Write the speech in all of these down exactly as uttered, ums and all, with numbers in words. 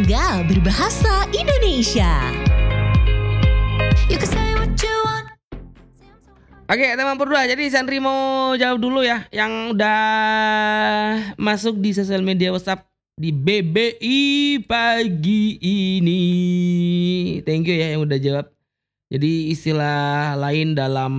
bangga berbahasa Indonesia. You can say what you want. Oke, teman berdua, jadi Sandri mau jawab dulu ya yang udah masuk di sosial media WhatsApp di B B I pagi ini. Thank you ya yang udah jawab. Jadi istilah lain dalam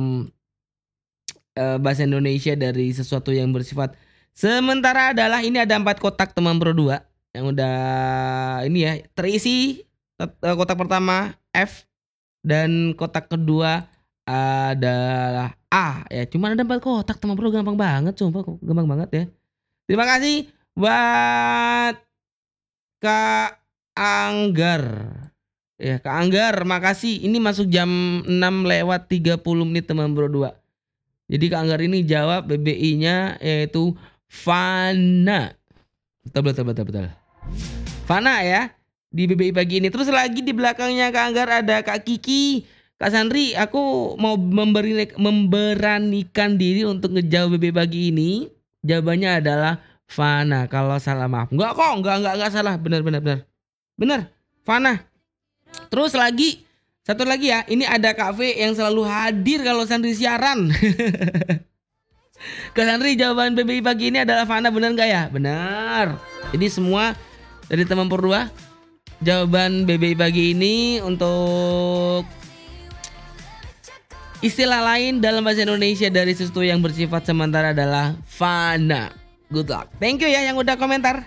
uh, bahasa Indonesia dari sesuatu yang bersifat sementara adalah, ini ada empat kotak teman berdua yang udah ini ya terisi. Kotak pertama F dan kotak kedua adalah A ya. Cuman ada empat kotak teman bro, gampang banget, sumpah gampang banget ya. Terima kasih buat Kak Anggar ya, Kak Anggar makasih. Ini masuk jam enam lewat tiga puluh menit teman bro dua. Jadi Kak Anggar ini jawab B B I nya yaitu Fana. Betul betul betul betul Fana ya di B B I pagi ini. Terus lagi di belakangnya Kak Anggar ada Kak Kiki. Kak Sandri, aku mau memberi, memberanikan diri untuk ngejawab B B I pagi ini. Jawabannya adalah Fana. Kalau salah maaf. Enggak kok, enggak enggak enggak salah. Benar benar benar. Benar, Fana. Terus lagi satu lagi ya, ini ada Kak V yang selalu hadir kalau Sandri siaran. Kak Sandri, jawaban B B I pagi ini adalah Fana, benar enggak ya? Benar. Jadi semua dari teman berdua, jawaban B B I pagi ini untuk istilah lain dalam bahasa Indonesia dari sesuatu yang bersifat sementara adalah Fana. Good luck. Thank you ya yang udah komentar.